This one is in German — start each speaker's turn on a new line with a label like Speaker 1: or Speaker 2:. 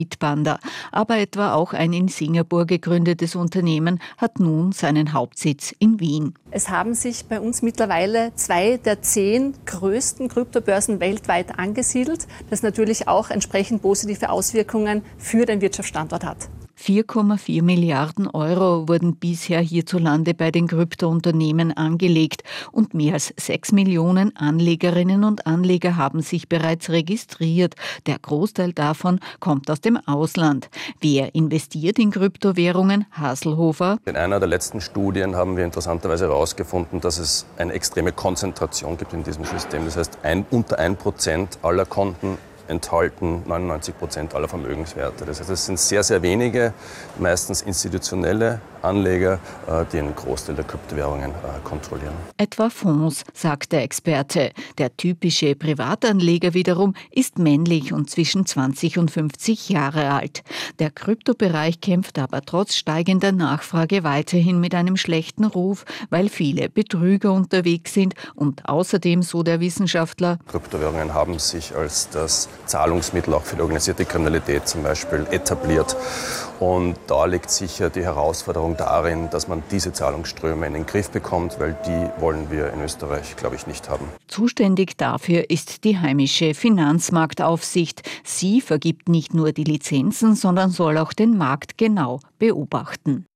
Speaker 1: Bitpanda. Aber etwa auch ein in Singapur gegründetes Unternehmen hat nun seinen Hauptsitz in Wien.
Speaker 2: Es haben sich bei uns mittlerweile 2 der 10 größten Kryptobörsen weltweit angesiedelt, das natürlich auch entsprechend positive Auswirkungen für den Wirtschaftsstandort hat.
Speaker 1: 4,4 Milliarden Euro wurden bisher hierzulande bei den Kryptounternehmen angelegt und mehr als 6 Millionen Anlegerinnen und Anleger haben sich bereits registriert. Der Großteil davon kommt aus dem Ausland. Wer investiert in Kryptowährungen? Haselhofer.
Speaker 3: In einer der letzten Studien haben wir interessanterweise herausgefunden, dass es eine extreme Konzentration gibt in diesem System. Das heißt, unter 1% aller Konten enthalten 99% aller Vermögenswerte. Das heißt, es sind sehr, sehr wenige, meistens institutionelle Anleger, die einen Großteil der Kryptowährungen kontrollieren.
Speaker 1: Etwa Fonds, sagt der Experte. Der typische Privatanleger wiederum ist männlich und zwischen 20 und 50 Jahre alt. Der Kryptobereich kämpft aber trotz steigender Nachfrage weiterhin mit einem schlechten Ruf, weil viele Betrüger unterwegs sind und außerdem, so der Wissenschaftler,
Speaker 3: Kryptowährungen haben sich als das Zahlungsmittel auch für die organisierte Kriminalität zum Beispiel etabliert. Und da liegt sicher die Herausforderung darin, dass man diese Zahlungsströme in den Griff bekommt, weil die wollen wir in Österreich, glaube ich, nicht haben.
Speaker 1: Zuständig dafür ist die heimische Finanzmarktaufsicht. Sie vergibt nicht nur die Lizenzen, sondern soll auch den Markt genau beobachten.